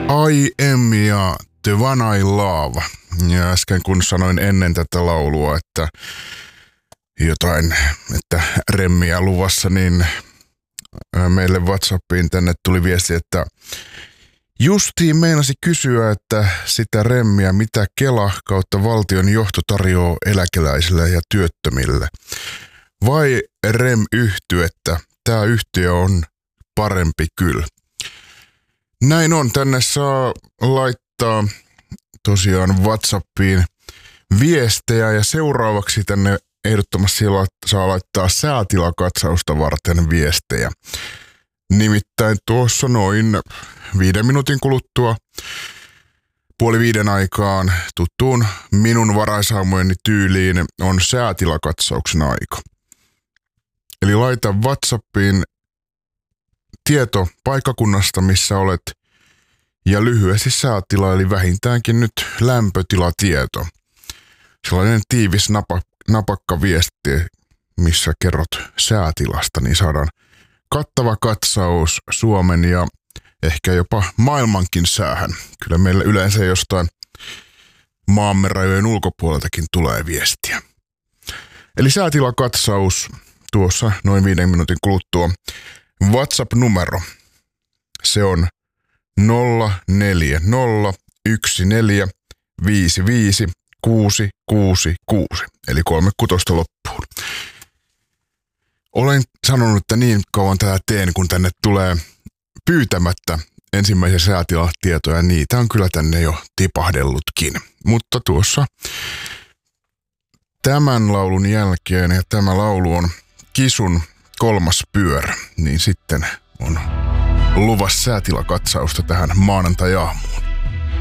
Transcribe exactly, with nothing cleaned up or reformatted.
I am ja The One I Love. Ja äsken kun sanoin ennen tätä laulua, että jotain, että remmiä luvassa, niin meille WhatsAppiin tänne tuli viesti, että justiin meinasi kysyä, että sitä remmiä, mitä Kela kautta valtion johto tarjoaa eläkeläisille ja työttömille. Vai rem-yhtyettä, tämä yhtiö on parempi kyllä. Näin on, tänne saa laittaa tosiaan WhatsAppiin viestejä ja seuraavaksi tänne ehdottomasti saa laittaa säätilakatsausta varten viestejä. Nimittäin tuossa noin viiden minuutin kuluttua puoli viiden aikaan tuttuun minun varaisaamujeni tyyliin on säätilakatsauksen aika. Eli laita WhatsAppiin tieto paikkakunnasta, missä olet, ja lyhyesti säätila, eli vähintäänkin nyt lämpötilatieto. Sellainen tiivis napa, napakka viesti, missä kerrot säätilasta, niin saadaan kattava katsaus Suomen ja ehkä jopa maailmankin säähän. Kyllä meillä yleensä jostain maamme rajojen ulkopuoleltakin tulee viestiä. Eli säätilakatsaus tuossa noin viiden minuutin kuluttua. WhatsApp-numero, se on nolla neljä nolla yksi neljä viisi viisi kuusi kuusi kuusi, eli kolme kutosta loppuun. Olen sanonut, että niin kauan tätä teen, kun tänne tulee pyytämättä ensimmäisiä säätilatietoja, niitä on kyllä tänne jo tipahdellutkin. Mutta tuossa tämän laulun jälkeen, ja tämä laulu on Kisun kolmas pyörä, niin sitten on luvassa säätilakatsausta tähän maanantai-aamuun.